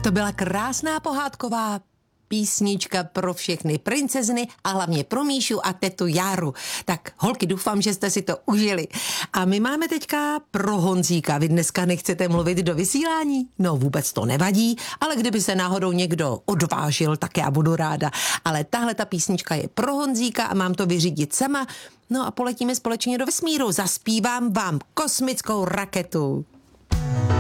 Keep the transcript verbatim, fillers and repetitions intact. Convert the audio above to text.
To byla krásná pohádková písnička pro všechny princezny a hlavně pro Míšu a tetu Járu. Tak holky, doufám, že jste si to užili. A my máme teďka pro Honzíka. Vy dneska nechcete mluvit do vysílání? No vůbec to nevadí, ale kdyby se náhodou někdo odvážil, tak já budu ráda. Ale tahle ta písnička je pro Honzíka a mám to vyřídit sama. No a poletíme společně do vesmíru. Zaspívám vám kosmickou raketu.